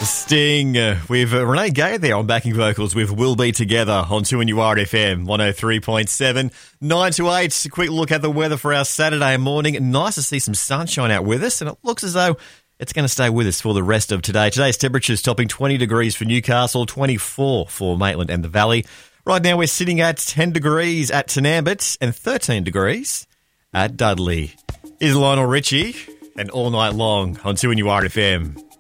Sting with Renee Gay there on backing vocals with We'll Be Together on 2NURFM 103.7. 9 to 8, a quick look at the weather for our Saturday morning. Nice to see some sunshine out with us, and it looks as though it's going to stay with us for the rest of today. Today's temperatures topping 20 degrees for Newcastle, 24 for Maitland and the Valley. Right now we're sitting at 10 degrees at Tanambit and 13 degrees at Dudley. Is Lionel Richie and All Night Long on 2NURFM.